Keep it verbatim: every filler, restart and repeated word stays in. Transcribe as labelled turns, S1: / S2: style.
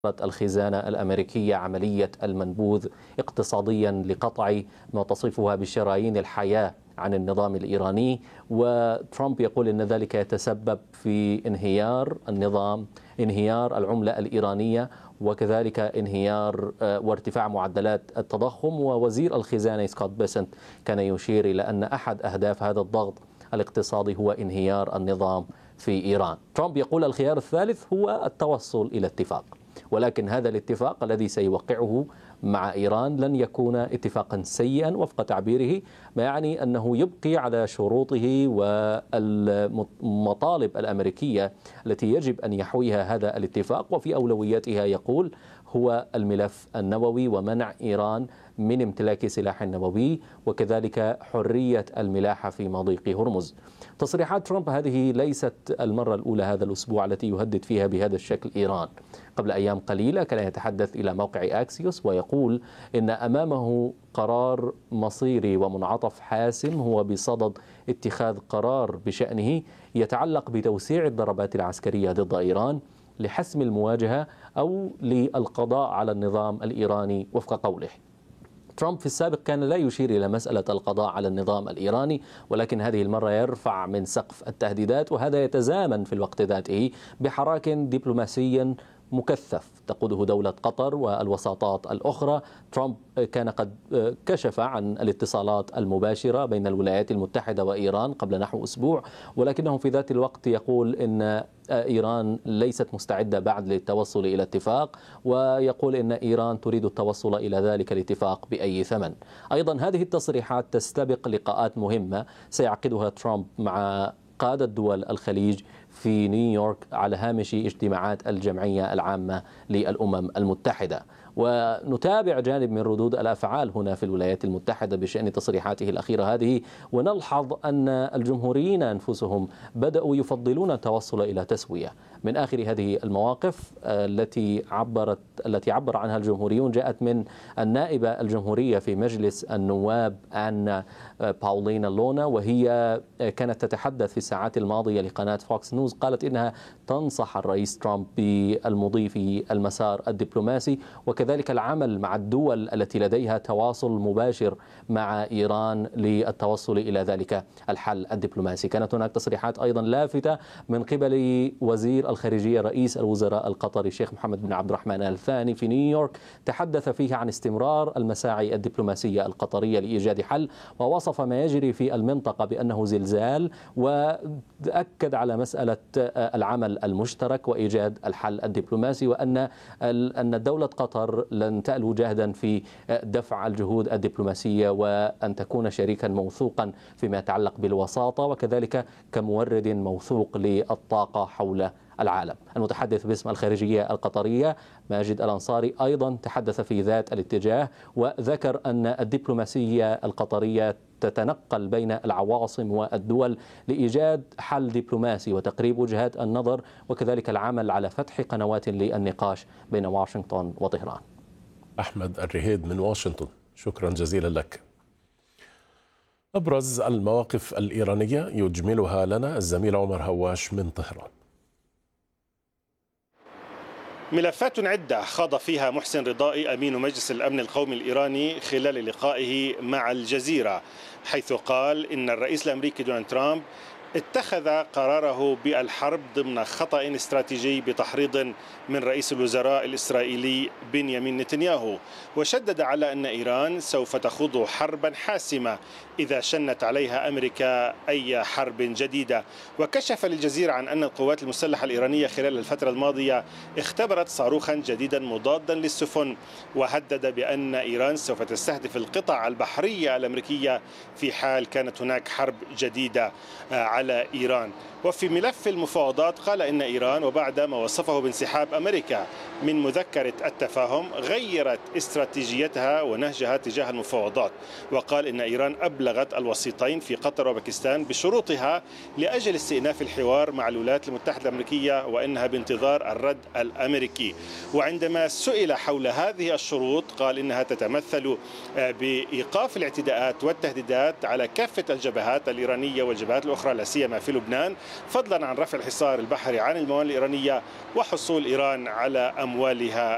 S1: الخزانة الأمريكية عملية المنبوذ اقتصاديا لقطع ما تصفها بشرايين الحياة عن النظام الإيراني، وترامب يقول إن ذلك يتسبب في انهيار النظام، انهيار العملة الإيرانية، وكذلك انهيار وارتفاع معدلات التضخم. ووزير الخزانة سكوت بيسنت كان يشير إلى أن أحد أهداف هذا الضغط الاقتصادي هو انهيار النظام في إيران. ترامب يقول الخيار الثالث هو التوصل إلى اتفاق، ولكن هذا الاتفاق الذي سيوقعه مع إيران لن يكون اتفاقا سيئا وفق تعبيره، ما يعني أنه يبقي على شروطه والمطالب الأمريكية التي يجب أن يحويها هذا الاتفاق، وفي أولوياتها يقول هو الملف النووي ومنع إيران من امتلاك سلاح نووي، وكذلك حرية الملاحة في مضيق هرمز. تصريحات ترامب هذه ليست المرة الأولى هذا الأسبوع التي يهدد فيها بهذا الشكل إيران. قبل أيام قليلة كان يتحدث إلى موقع أكسيوس ويقول إن أمامه قرار مصيري ومنعطف حاسم هو بصدد اتخاذ قرار بشأنه يتعلق بتوسيع الضربات العسكرية ضد إيران لحسم المواجهة أو للقضاء على النظام الإيراني وفق قوله. ترامب في السابق كان لا يشير إلى مسألة القضاء على النظام الإيراني، ولكن هذه المرة يرفع من سقف التهديدات، وهذا يتزامن في الوقت ذاته بحراك دبلوماسي مكثف تقوده دولة قطر والوساطات الأخرى. ترامب كان قد كشف عن الاتصالات المباشرة بين الولايات المتحدة وإيران قبل نحو أسبوع، ولكنه في ذات الوقت يقول إن إيران ليست مستعدة بعد للتوصل إلى اتفاق، ويقول إن إيران تريد التوصل إلى ذلك الاتفاق بأي ثمن. أيضا هذه التصريحات تستبق لقاءات مهمة سيعقدها ترامب مع قادة دول الخليج في نيويورك على هامش اجتماعات الجمعية العامة للأمم المتحدة. ونتابع جانب من ردود الأفعال هنا في الولايات المتحدة بشأن تصريحاته الأخيرة هذه، ونلحظ أن الجمهوريين أنفسهم بدأوا يفضلون التوصل إلى تسوية. من آخر هذه المواقف التي عبرت التي عبر عنها الجمهوريون جاءت من النائبة الجمهورية في مجلس النواب أن باولينا لونا، وهي كانت تتحدث في الساعات الماضية لقناة فوكس نيوز. قالت إنها تنصح الرئيس ترامب بالمضي في المسار الدبلوماسي وكذلك العمل مع الدول التي لديها تواصل مباشر مع إيران للتوصل إلى ذلك الحل الدبلوماسي. كانت هناك تصريحات أيضا لافتة من قبل وزير الخارجية رئيس الوزراء القطري الشيخ محمد بن عبد الرحمن آل ثاني في نيويورك، تحدث فيها عن استمرار المساعي الدبلوماسية القطرية لإيجاد حل، ووصف ما يجري في المنطقة بأنه زلزال، وأكد على مسألة العمل المشترك وإيجاد الحل الدبلوماسي، وأن أن دولة قطر لن تألو جهدا في دفع الجهود الدبلوماسية وأن تكون شريكا موثوقا فيما يتعلق بالوساطة وكذلك كمورد موثوق للطاقة حول العالم. المتحدث باسم الخارجية القطرية ماجد الأنصاري أيضا تحدث في ذات الاتجاه، وذكر أن الدبلوماسية القطرية تتنقل بين العواصم والدول لإيجاد حل دبلوماسي وتقريب وجهات النظر وكذلك العمل على فتح قنوات للنقاش بين واشنطن وطهران.
S2: أحمد الرهيد من واشنطن، شكرا جزيلا لك. أبرز المواقف الإيرانية يجملها لنا الزميل عمر هواش من طهران.
S3: ملفات عدة خاض فيها محسن رضائي أمين مجلس الأمن القومي الإيراني خلال لقائه مع الجزيرة، حيث قال إن الرئيس الأمريكي دونالد ترامب اتخذ قراره بالحرب ضمن خطأ استراتيجي بتحريض من رئيس الوزراء الإسرائيلي بنيامين نتنياهو، وشدد على أن إيران سوف تخوض حربا حاسمة إذا شنت عليها أمريكا أي حرب جديدة. وكشف للجزيرة عن أن القوات المسلحة الإيرانية خلال الفترة الماضية اختبرت صاروخا جديدا مضادا للسفن، وهدد بأن إيران سوف تستهدف القطع البحرية الأمريكية في حال كانت هناك حرب جديدة على إيران. وفي ملف المفاوضات قال إن إيران وبعد ما وصفه بانسحاب أمريكا من مذكرة التفاهم غيرت استراتيجيتها ونهجها تجاه المفاوضات، وقال إن إيران أبلغت الوسيطين في قطر وباكستان بشروطها لأجل استئناف الحوار مع الولايات المتحدة الأمريكية وإنها بانتظار الرد الأمريكي. وعندما سئل حول هذه الشروط قال إنها تتمثل بإيقاف الاعتداءات والتهديدات على كافة الجبهات الإيرانية والجبهات الأخرى لا سيما في لبنان، فضلا عن رفع الحصار البحري عن الموانئ الإيرانية وحصول إيران على أموالها